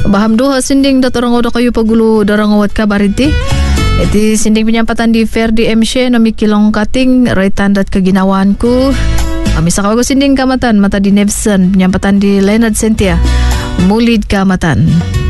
Baham doha sinding dat orang oda kayo pagulo darang awat ka barinti. Iti sinding penyampatan di Ferdi MC no mikilong kating raitan dat kaginawaan ko. Misa ka sinding kamatan mata di Nevson penyampatan di Leonard Cynthia mulid kamatan.